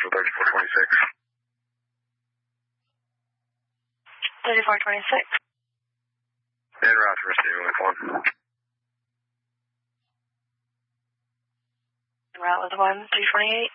Central 3426. 3426. En route to receiving with 1. Route with 1, 228.